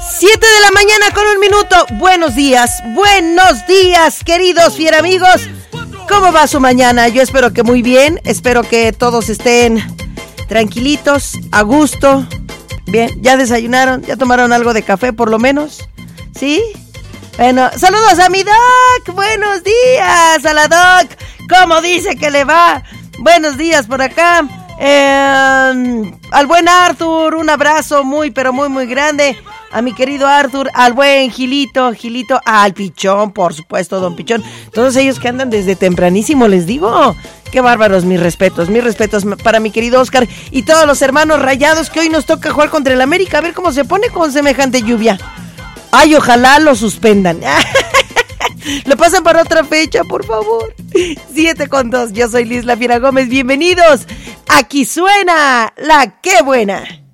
7 de la mañana con 1 minuto. Buenos días, queridos fieramigos. ¿Cómo va su mañana? Yo espero que muy bien. Espero que todos estén tranquilitos, a gusto. Bien, ¿ya desayunaron? ¿Ya tomaron algo de café por lo menos? ¿Sí? Bueno, saludos a mi Doc. Buenos días a la Doc. ¿Cómo dice que le va? Buenos días por acá. Al buen Arthur, un abrazo muy, pero muy, muy grande. A mi querido Arthur, al buen Gilito, al Pichón, por supuesto, don Pichón. Todos ellos que andan desde tempranísimo, les digo. Qué bárbaros, mis respetos para mi querido Oscar y todos los hermanos rayados que hoy nos toca jugar contra el América. A ver cómo se pone con semejante lluvia. Ay, ojalá lo suspendan. Lo pasan para otra fecha, por favor. 7:02, yo soy Liz La Fiera Gómez. Bienvenidos. Aquí suena la Qué Buena.